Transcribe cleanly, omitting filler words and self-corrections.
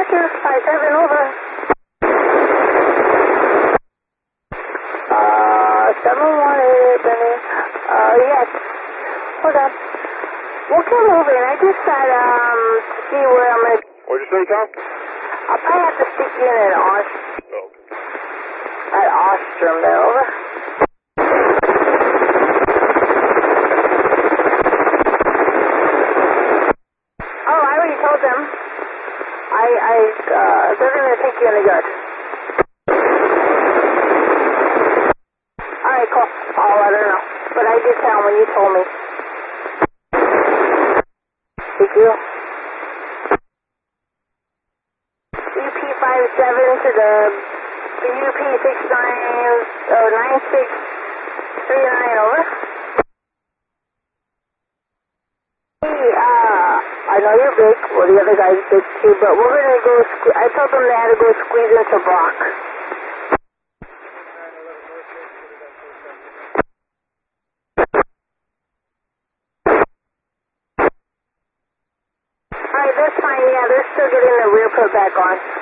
Roger, 5-7, over. 718, Benny. Yes. Hold on. We'll come over, and I just got, to see where I'm going to... What'd you say, Tom? I'll probably have to stick you in at Ostrom there, over. Oh, I already told them. They're going to take you in the yard. Alright, cool. I'll let her know. But I did tell when you told me. Thank you. UP57 to the UP9639, over. I know you're big. Well, the other guy's big too, but we're going to go, I told them they had to go squeeze into Brock. Alright, that's fine, yeah, they're still getting the rear put back on.